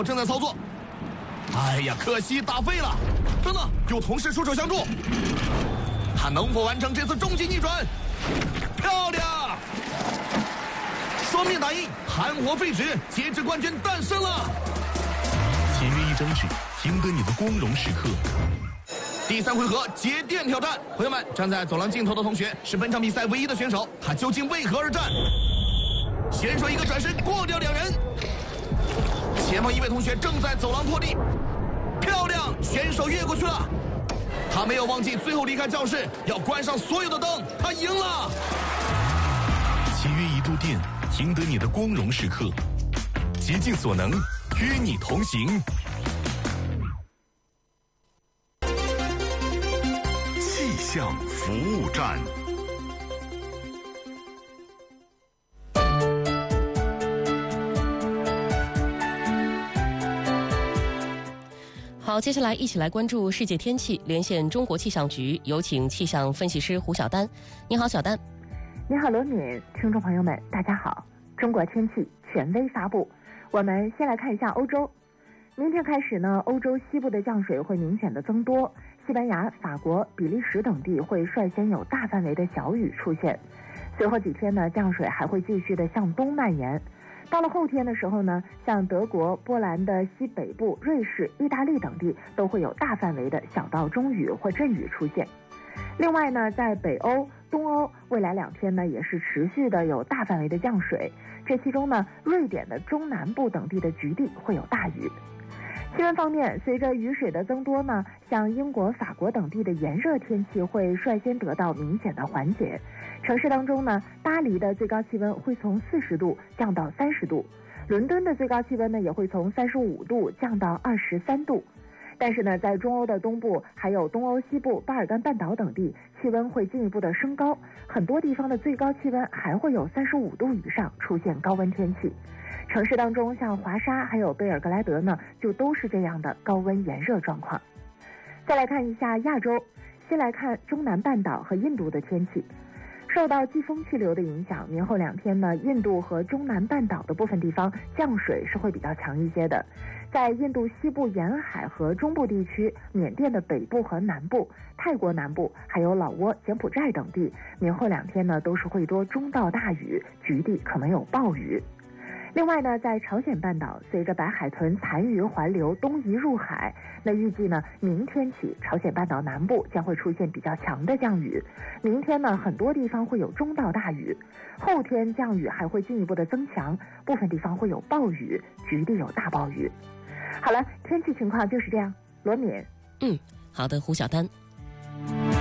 我正在操作。哎呀，可惜打废了。等等，有同事出手相助，他能否完成这次终极逆转？漂亮！双面打印，含活废纸，截止冠军诞生了。 签约一张纸，赢得你的光荣时刻。 第3回合节电挑战，朋友们，站在走廊尽头的同学是本场比赛唯一的选手，他究竟为何而战？选手一个转身过掉2人，前方一位同学正在走廊破地，漂亮，选手越过去了。他没有忘记最后离开教室要关上所有的灯，他赢了。 签约1度电，赢得你的光荣时刻。竭尽所能，与你同行。 气象服务站。 好，接下来一起来关注世界天气，连线中国气象局，有请气象分析师胡晓丹。你好，小丹。 你好，罗敏，听众朋友们，大家好。中国天气权威发布，我们先来看一下欧洲。明天开始呢，欧洲西部的降水会明显的增多，西班牙、法国、比利时等地会率先有大范围的小雨出现。随后几天呢，降水还会继续的向东蔓延。到了后天的时候呢，像德国、波兰的西北部、瑞士、意大利等地都会有大范围的小到中雨或阵雨出现。另外呢，在北欧、东欧未来2天呢，也是持续的有大范围的降水。这其中呢，瑞典的中南部等地的局地会有大雨。气温方面，随着雨水的增多呢，像英国、法国等地的炎热天气会率先得到明显的缓解。城市当中呢，巴黎的最高气温会从40度降到30度，伦敦的最高气温呢也会从35度降到23度。但是呢，在中欧的东部，还有东欧西部、巴尔干半岛等地，气温会进一步的升高，很多地方的最高气温还会有35度以上，出现高温天气。城市当中，像华沙还有贝尔格莱德呢，就都是这样的高温炎热状况。再来看一下亚洲，先来看中南半岛和印度的天气。受到季风气流的影响，明后2天呢，印度和中南半岛的部分地方降水是会比较强一些的。在印度西部沿海和中部地区、缅甸的北部和南部、泰国南部，还有老挝、柬埔寨等地，明后2天呢都是会多中到大雨，局地可能有暴雨。另外呢，在朝鲜半岛，随着白海豚残余环流东移入海，那预计呢，明天起朝鲜半岛南部将会出现比较强的降雨。明天呢，很多地方会有中到大雨，后天降雨还会进一步的增强，部分地方会有暴雨，局地有大暴雨。好了，天气情况就是这样。罗敏。 好的，胡晓丹。